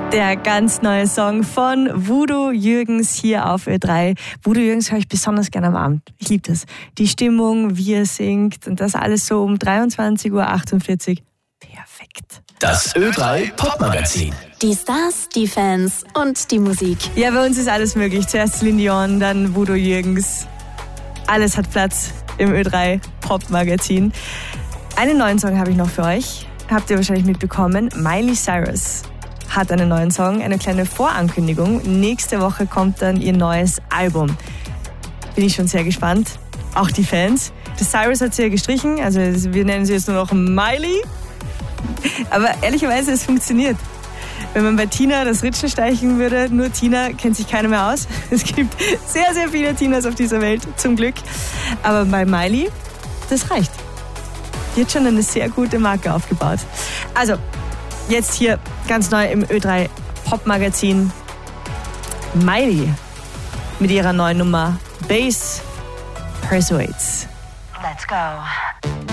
Der ganz neue Song von Voodoo Jürgens hier auf Ö3. Voodoo Jürgens höre ich besonders gerne am Abend. Ich liebe das. Die Stimmung, wie er singt und das alles so um 23:48 Uhr. Perfekt. Das Ö3 Popmagazin. Die Stars, die Fans und die Musik. Ja, bei uns ist alles möglich. Zuerst Celine Dion, dann Voodoo Jürgens. Alles hat Platz im Ö3 Popmagazin. Einen neuen Song habe ich noch für euch. Habt ihr wahrscheinlich mitbekommen. Miley Cyrus hat einen neuen Song, eine kleine Vorankündigung. Nächste Woche kommt dann ihr neues Album. Bin ich schon sehr gespannt. Auch die Fans. Das Cyrus hat sie ja gestrichen, also wir nennen sie jetzt nur noch Miley. Aber ehrlicherweise, es funktioniert. Wenn man bei Tina das Ritschen streichen würde, nur Tina, kennt sich keiner mehr aus. Es gibt sehr, sehr viele Tinas auf dieser Welt, zum Glück. Aber bei Miley, das reicht. Die hat schon eine sehr gute Marke aufgebaut. Also, jetzt hier ganz neu im Ö3 Popmagazin. Miley mit ihrer neuen Nummer Bass Persuades. Let's go.